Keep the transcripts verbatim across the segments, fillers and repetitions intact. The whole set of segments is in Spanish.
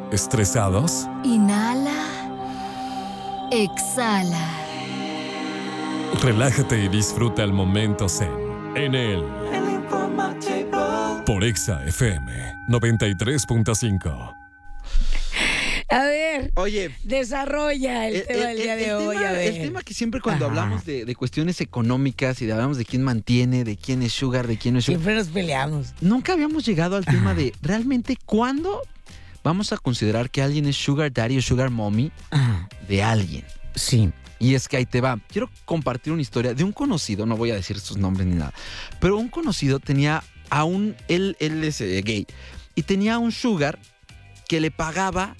¿Estresados? Inhala. Exhala. Relájate y disfruta el momento zen en el por Exa F M noventa y tres punto cinco. A ver, Oye, desarrolla el, el, tema el- del día el de hoy. tema, a ver. el tema que siempre cuando Ajá. hablamos de, de cuestiones económicas y de hablamos de quién mantiene, de quién es sugar, de quién no es sugar, Siempre nos peleamos. nunca habíamos llegado al tema de realmente cuándo vamos a considerar que alguien es sugar daddy o sugar mommy Ajá. de alguien. Sí. Y es que ahí te va. Quiero compartir una historia de un conocido, no voy a decir sus nombres ni nada, pero un conocido tenía a un, él, él es eh, gay, y tenía un sugar que le pagaba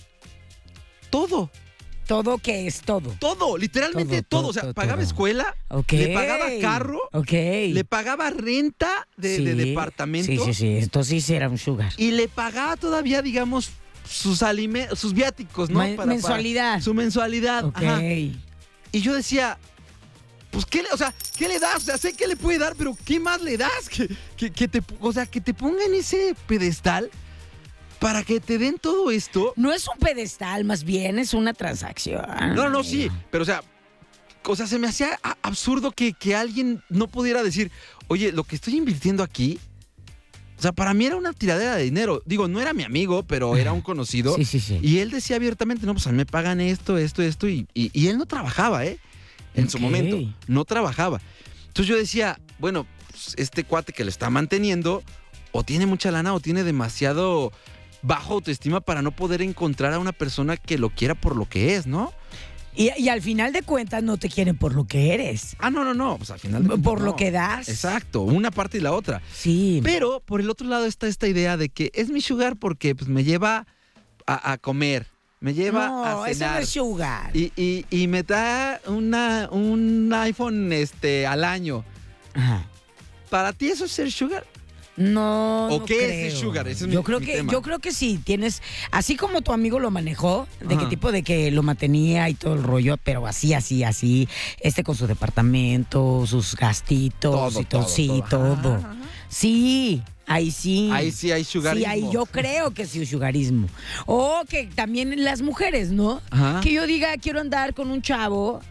todo, Todo que es todo. todo, literalmente Todo, todo. todo, O sea, todo, pagaba todo. escuela, Ok. le pagaba carro, Ok. le pagaba renta de, Sí. de departamento Sí, sí, sí. Entonces sí era un sugar. y le pagaba todavía, digamos, sus alimentos, sus viáticos, ¿no? Me- mensualidad. su mensualidad. Ok. Ajá. Y yo decía, pues, ¿qué le, o sea, ¿qué le das? O sea, sé que le puede dar, pero ¿qué más le das? Que, que, que te, o sea, que te ponga en ese pedestal para que te den todo esto. No es un pedestal, más bien es una transacción. No, no, no, sí, pero o sea, o sea, se me hacía a- absurdo que, que alguien no pudiera decir, oye, lo que estoy invirtiendo aquí, o sea, para mí era una tiradera de dinero. Digo, no era mi amigo, pero era un conocido. Sí, sí, sí. Y él decía abiertamente, no, pues a mí me pagan esto, esto, esto, y, y- y él no trabajaba, ¿eh? En su Ok. momento, no trabajaba. Entonces yo decía, bueno, pues, este cuate que lo está manteniendo, o tiene mucha lana, o tiene demasiado bajo autoestima para no poder encontrar a una persona que lo quiera por lo que es, ¿no? Y, y al final de cuentas no te quieren por lo que eres. Ah, no, no, no, pues al final... de cuentas, Por lo no. que das. Exacto, una parte y la otra. Sí. Pero por el otro lado está esta idea de que es mi sugar porque pues, me lleva a, a comer, me lleva no, a eso no cenar. es sugar. Y, y- y me da una, un iPhone este, al año. Ajá. ¿Para ti eso es ser sugar? No, ¿O no qué es creo. el sugar? Ese es yo mi- creo mi que tema. yo creo que sí tienes, así como tu amigo lo manejó, de Ajá. qué tipo de que lo mantenía y todo el rollo, pero así, así, así, este con su departamento, sus gastitos Todo, y todo, todo, sí, todo. todo. Ajá, ajá. Sí, ahí sí. Ahí sí hay Sí, sugarismo. ahí yo creo que sí es sugarismo. O que también las mujeres, ¿no? Ajá. Que yo diga, quiero andar con un chavo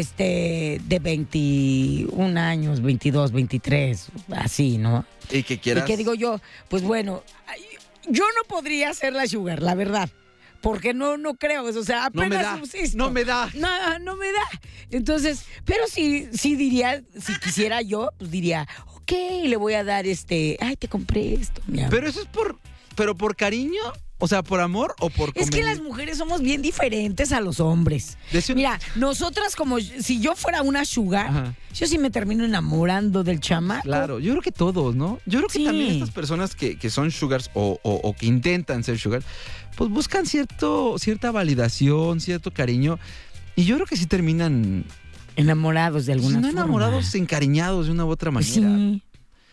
este de veintiún años, veintidós, veintitrés, así, ¿no? Y que quieras... Y que digo yo, pues bueno, ay, yo no podría ser la sugar, la verdad. Porque no, no creo, o sea, No me apenas da, subsisto. no me da. No, no me da. Entonces, pero sí, sí diría, si quisiera yo, pues diría, ok, le voy a dar este, ay, te compré esto, mi amor. Pero eso es por... ¿Pero por cariño? O sea, ¿por amor o por Es que conveni- las mujeres somos bien diferentes a los hombres. Decía un- Mira, nosotras como si yo fuera una sugar, Ajá. yo sí me termino enamorando del chamaco. Claro, yo creo que todos, ¿no? Yo creo que Sí. también estas personas que, que son sugars o, o- o que intentan ser sugars, pues buscan cierto, cierta validación, cierto cariño. Y yo creo que sí terminan, Enamorados de pues, alguna no forma. enamorados, encariñados de una u otra manera. Sí.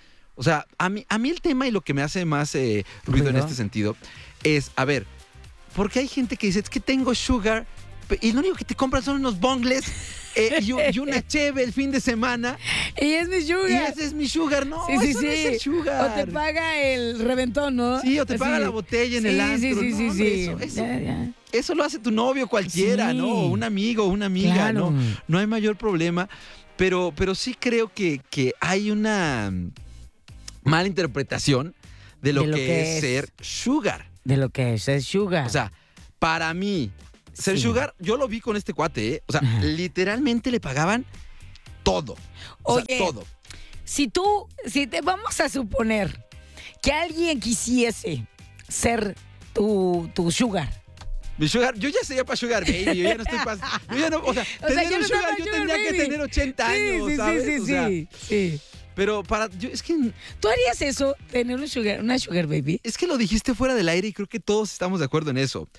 O sea, a mí, a mí el tema y lo que me hace más eh, ruido en ¿Ruido? este sentido es, a ver, porque hay gente que dice, es que tengo sugar, pe- y lo único que te compran son unos bongles eh, y, u- y una cheve el fin de semana, Y es mi sugar. y ese es mi sugar. No, Sí, sí, eso no es sí. el sugar. O te paga el reventón, ¿no? Sí, o te paga la botella en el Sí, antro. sí, No, sí, hombre, sí. eso- eso- Ya, ya. Eso lo hace tu novio cualquiera, Sí. ¿no? O un amigo, una amiga, Claro. ¿no? No hay mayor problema. Pero, pero sí creo que, que hay una mm, mala interpretación de lo, De lo que, que es, es. ser sugar. De lo que es, es sugar. O sea, para mí, ser Sí. sugar, yo lo vi con este cuate, ¿eh? O sea, Ajá. literalmente le pagaban todo. O Oye. sea, todo. si tú, si te vamos a suponer que alguien quisiese ser tu, tu sugar. Mi sugar, yo ya sería para sugar baby, yo ya no estoy para... Yo ya no, o sea, O sea, tener ya un no sugar, estás yo sugar tendría que baby. tener ochenta años, sí, sí, ¿sabes? sí, O sí, sea, sí, sí. pero para... Yo, es que... ¿Tú harías eso, tener un sugar, una sugar baby? Es que lo dijiste fuera del aire y creo que todos estamos de acuerdo en eso.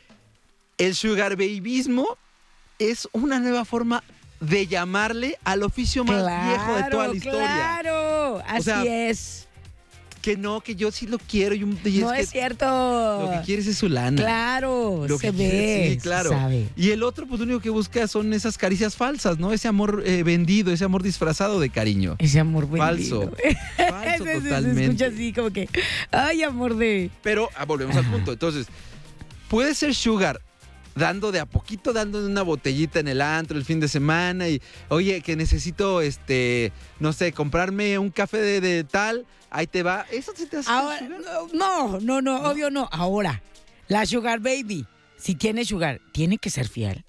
El sugar babyismo es una nueva forma de llamarle al oficio más viejo de toda la historia. Claro, así sea, es. Que no, que yo sí lo quiero. Y, un- y No es, es que cierto. lo que quieres es su lana. Claro, Lo se que ve. quieres- sí, se claro. sabe. Y el otro, pues lo único que busca son esas caricias falsas, ¿no? Ese amor eh, vendido, ese amor disfrazado de cariño. Ese amor Falso. vendido. Falso Se- se- Se totalmente. escucha así como que, ay, amor de... Pero ah, volvemos al punto. Entonces, puede ser sugar dando de a poquito, dando una botellita en el antro el fin de semana y, oye, que necesito, este, no sé, comprarme un café de, de tal, ahí te va. ¿Eso sí te hace Ahora, sugar? no, no, no, obvio no. Ahora, la sugar baby, si tiene sugar, tiene que ser fiel.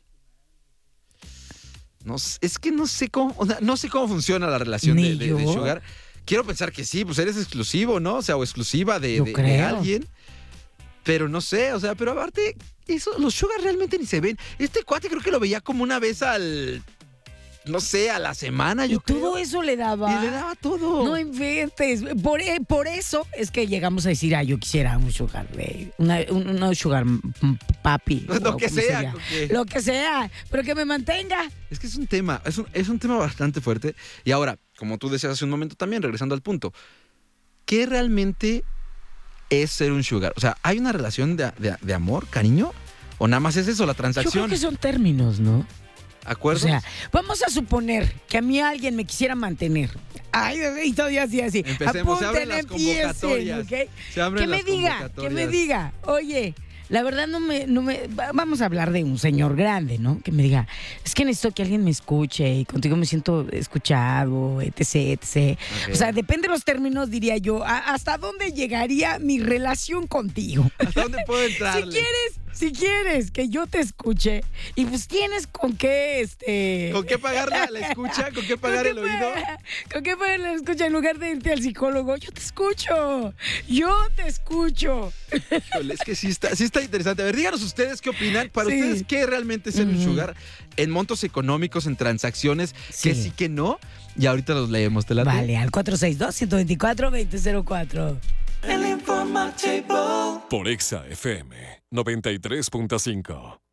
No, sé, es que no sé cómo, o sea, no sé cómo funciona la relación Ni de, de- de yo. sugar. Quiero pensar que sí, pues eres exclusivo, ¿no? O sea, o exclusiva de, Yo de- de creo. alguien. Pero no sé, o sea, pero aparte, eso, los sugar realmente ni se ven. Este cuate creo que lo veía como una vez al, no sé, a la semana, Y yo todo creo. eso le daba. Y le daba todo. No inventes. Por, e- por eso es que llegamos a decir, ah, yo quisiera un sugar baby, una, un, una sugar mm, papi. Lo o que como sea, llama. con que- Lo que sea, pero que me mantenga. Es que es un tema, es un, es un tema bastante fuerte. Y ahora, como tú decías hace un momento también, regresando al punto, ¿qué realmente es ser un sugar? O sea, ¿hay una relación de, de- de amor, cariño? ¿O nada más es eso, la Yo creo transacción? que son términos, ¿no? ¿Acuerdos? O sea, vamos a suponer que a mí alguien me quisiera mantener. Ay, y todavía así, así. Empecemos, se abren Apunten, las empiecen, convocatorias. ¿ok? Se abren Que me las diga, que convocatorias. me diga, oye, la verdad no me, no me, va- vamos a hablar de un señor grande, ¿no? Que me diga, es que necesito que alguien me escuche y contigo me siento escuchado, etc, etcétera. Ok. O sea, depende de los términos, diría yo, a- hasta dónde llegaría mi relación contigo. ¿Hasta dónde puedo Si entrarle? quieres, si quieres que yo te escuche y pues tienes con qué, este... ¿Con qué pagar la, la escucha? ¿Con qué pagar ¿Con el qué oído? pa- ¿Con qué pagar la escucha en lugar de irte al psicólogo? Yo te escucho. Yo te escucho. Híjole, es que sí está, sí está interesante. A ver, díganos ustedes qué opinan. Para Sí. ustedes, ¿qué realmente es ser un Ujú. sugar? En montos económicos, en transacciones, que Sí. sí, que no. Y ahorita los leemos. ¿Te late? Vale, al cuatro seis dos, uno dos cuatro, dos cero cero cuatro. Por Exa F M noventa y tres punto cinco.